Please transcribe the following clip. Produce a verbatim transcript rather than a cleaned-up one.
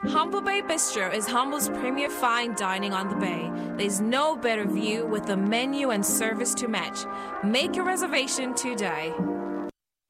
Humble Bay Bistro is Humble's premier fine dining on the bay. There's no better view with the menu and service to match. Make your reservation today.